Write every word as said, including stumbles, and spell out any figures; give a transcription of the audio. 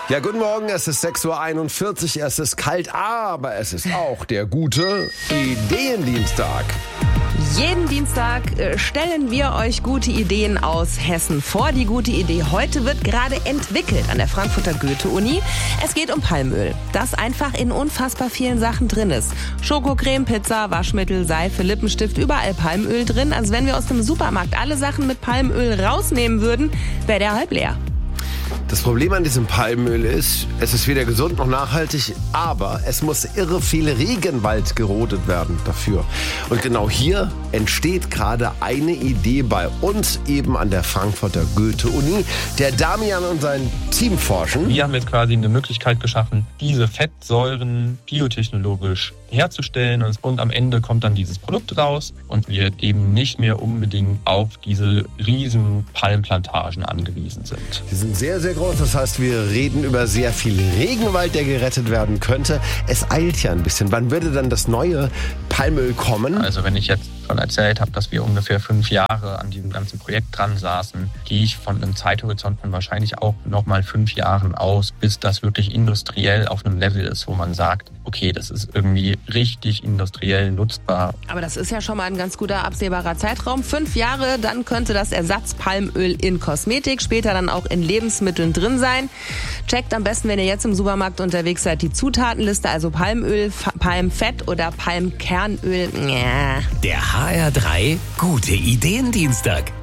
Ja, guten Morgen, es ist sechs Uhr einundvierzig, es ist kalt, aber es ist auch der gute Ideendienstag. Jeden Dienstag stellen wir euch gute Ideen aus Hessen vor. Die gute Idee heute wird gerade entwickelt an der Frankfurter Goethe-Uni. Es geht um Palmöl, das einfach in unfassbar vielen Sachen drin ist. Schokocreme, Pizza, Waschmittel, Seife, Lippenstift, überall Palmöl drin. Also wenn wir aus dem Supermarkt alle Sachen mit Palmöl rausnehmen würden, wäre der halb leer. Das Problem an diesem Palmöl ist, es ist weder gesund noch nachhaltig, aber es muss irre viel Regenwald gerodet werden dafür. Und genau hier entsteht gerade eine Idee bei uns eben an der Frankfurter Goethe-Uni. Der Damian und sein Team forschen. Wir haben jetzt quasi eine Möglichkeit geschaffen, diese Fettsäuren biotechnologisch herzustellen und, und am Ende kommt dann dieses Produkt raus und wir eben nicht mehr unbedingt auf diese riesen Palmplantagen angewiesen sind. Die sind sehr, sehr groß. Das heißt, wir reden über sehr viel Regenwald, der gerettet werden könnte. Es eilt ja ein bisschen. Wann würde dann das neue Palmöl kommen? Also wenn ich jetzt schon erzählt habe, dass wir ungefähr fünf Jahre an diesem ganzen Projekt dran saßen, gehe ich von einem Zeithorizont von wahrscheinlich auch nochmal fünf Jahren aus, bis das wirklich industriell auf einem Level ist, wo man sagt, okay, das ist irgendwie richtig industriell nutzbar. Aber das ist ja schon mal ein ganz guter absehbarer Zeitraum. Fünf Jahre, dann könnte das Ersatzpalmöl in Kosmetik, später dann auch in Lebensmitteln drin sein. Checkt am besten, wenn ihr jetzt im Supermarkt unterwegs seid, die Zutatenliste, also Palmöl, Palmfett oder Palmkernöl. Ja. Der H R drei Gute Ideendienstag.